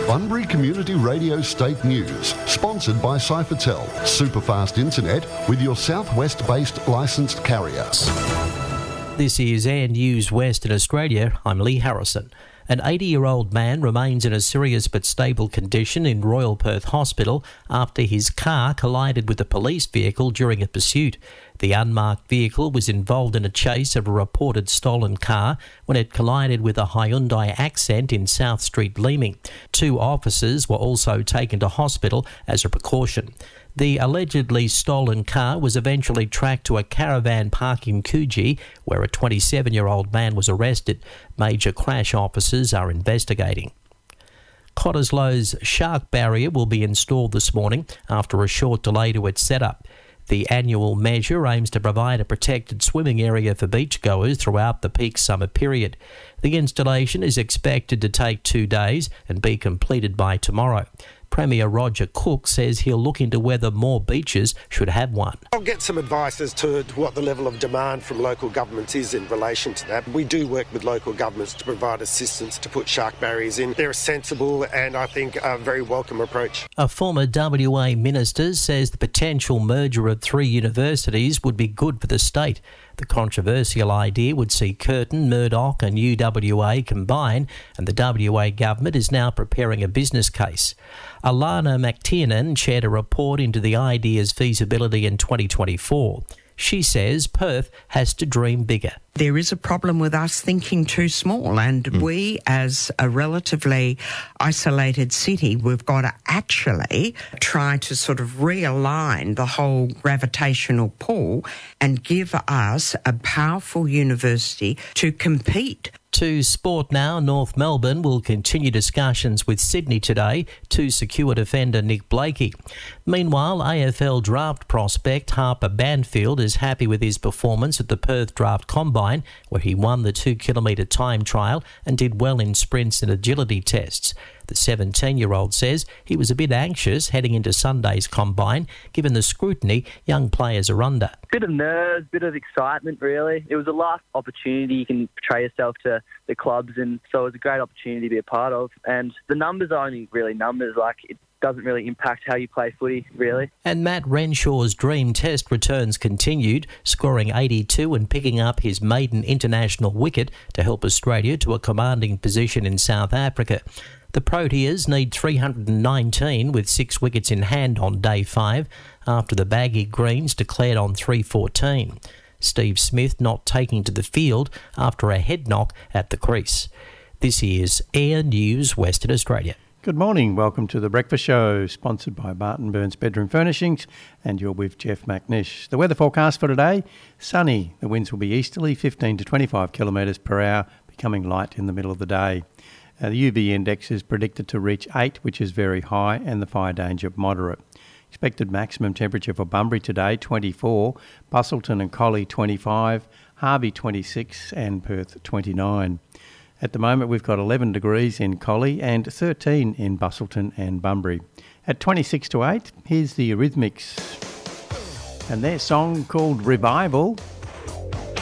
Bunbury Community Radio State News, sponsored by Cyfertel, superfast internet with your southwest-based licensed carrier. This is Air News Western Australia. I'm Lee Harrison. An 80-year-old man remains in a serious but stable condition in Royal Perth Hospital after his car collided with a police vehicle during a pursuit. The unmarked vehicle was involved in a chase of a reported stolen car when it collided with a Hyundai Accent in South Street, Leeming. 2 officers were also taken to hospital as a precaution. The allegedly stolen car was eventually tracked to a caravan park in Coogee, where a 27-year-old man was arrested. Major crash officers are investigating. Cottesloe's shark barrier will be installed this morning after a short delay to its setup. The annual measure aims to provide a protected swimming area for beachgoers throughout the peak summer period. The installation is expected to take 2 days and be completed by tomorrow. Premier Roger Cook says he'll look into whether more beaches should have one. I'll get some advice as to what the level of demand from local governments is in relation to that. We do work with local governments to provide assistance to put shark barriers in. They're a sensible and I think a very welcome approach. A former WA minister says the potential merger of 3 universities would be good for the state. The controversial idea would see Curtin, Murdoch and UWA combine, and the WA government is now preparing a business case. Alana McTiernan shared a report into the idea's feasibility in 2024. She says Perth has to dream bigger. There is a problem with us thinking too small, and we, as a relatively isolated city, we've got to actually try to sort of realign the whole gravitational pull and give us a powerful university to compete. To sport now, North Melbourne will continue discussions with Sydney today to secure defender Nick Blakey. Meanwhile, AFL draft prospect Harper Banfield is happy with his performance at the Perth Draft Combine, where he won the 2-kilometre time trial and did well in sprints and agility tests. The 17-year-old says he was a bit anxious heading into Sunday's combine, given the scrutiny young players are under. Bit of nerves, bit of excitement, really. It was the last opportunity you can portray yourself to the clubs, and so it was a great opportunity to be a part of. And the numbers are only really numbers, it doesn't really impact how you play footy, really. And Matt Renshaw's dream test returns continued, scoring 82 and picking up his maiden international wicket to help Australia to a commanding position in South Africa. The Proteas need 319 with 6 wickets in hand on day 5 after the Baggy Greens declared on 314. Steve Smith not taking to the field after a head knock at the crease. This is Air News Western Australia. Good morning. Welcome to The Breakfast Show, sponsored by Barton Burns Bedroom Furnishings, and you're with Jeff McNish. The weather forecast for today, sunny. The winds will be easterly, 15 to 25 kilometres per hour, becoming light in the middle of the day. The UV index is predicted to reach 8, which is very high, and the fire danger moderate. Expected maximum temperature for Bunbury today, 24, Busselton and Collie, 25, Harvey, 26, and Perth, 29. At the moment, we've got 11 degrees in Collie and 13 in Busselton and Bunbury. At 26 to 8, here's the Eurythmics and their song called Revival.